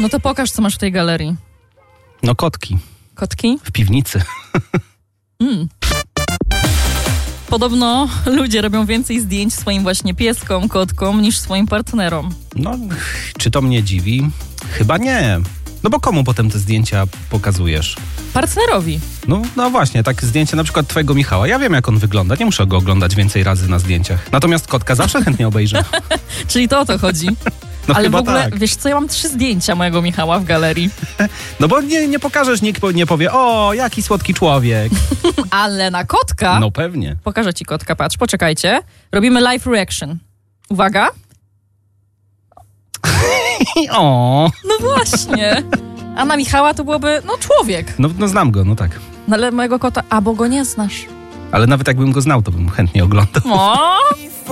No to pokaż, co masz w tej galerii. No kotki. Kotki? W piwnicy. Podobno ludzie robią więcej zdjęć swoim właśnie pieskom, kotkom niż swoim partnerom. No, czy to mnie dziwi? Chyba nie. No bo komu potem te zdjęcia pokazujesz? Partnerowi. No właśnie, tak zdjęcie na przykład twojego Michała. Ja wiem, jak on wygląda. Nie muszę go oglądać więcej razy na zdjęciach. Natomiast kotka zawsze chętnie obejrzę. Czyli to o to chodzi. No Ale w chyba ogóle, tak. wiesz co, ja mam 3 zdjęcia mojego Michała w galerii. No bo nie pokażesz, nikt nie powie, o, jaki słodki człowiek. Ale na kotka... No pewnie. Pokażę ci kotka, patrz, poczekajcie. Robimy live reaction. Uwaga. O. No właśnie. A na Michała to byłoby, człowiek. No znam go, no tak. No ale mojego kota, bo go nie znasz. Ale nawet jakbym go znał, to bym chętnie oglądał. O!